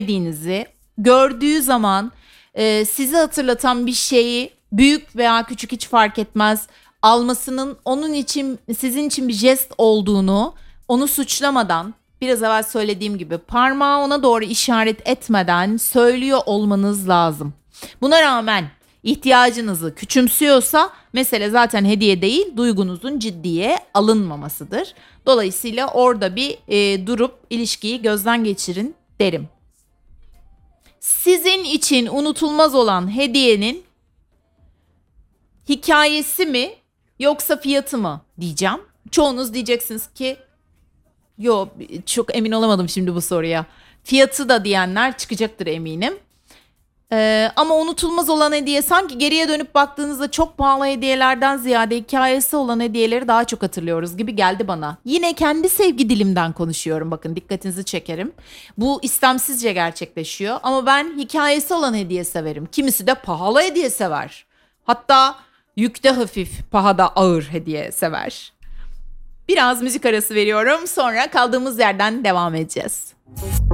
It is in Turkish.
sevdiğinizi gördüğü zaman sizi hatırlatan bir şeyi büyük veya küçük hiç fark etmez almasının onun için sizin için bir jest olduğunu onu suçlamadan biraz evvel söylediğim gibi parmağı ona doğru işaret etmeden söylüyor olmanız lazım. Buna rağmen ihtiyacınızı küçümsüyorsa mesele zaten hediye değil duygunuzun ciddiye alınmamasıdır. Dolayısıyla orada bir durup ilişkiyi gözden geçirin derim. Sizin için unutulmaz olan hediyenin hikayesi mi yoksa fiyatı mı diyeceğim. Çoğunuz diyeceksiniz ki yo çok emin olamadım şimdi bu soruya. Fiyatı da diyenler çıkacaktır eminim. Ama unutulmaz olan hediye sanki geriye dönüp baktığınızda çok pahalı hediyelerden ziyade hikayesi olan hediyeleri daha çok hatırlıyoruz gibi geldi bana. Yine kendi sevgi dilimden konuşuyorum, bakın dikkatinizi çekerim. Bu istemsizce gerçekleşiyor ama ben hikayesi olan hediye severim. Kimisi de pahalı hediye sever. Hatta yükte hafif, pahada ağır hediye sever. Biraz müzik arası veriyorum, sonra kaldığımız yerden devam edeceğiz.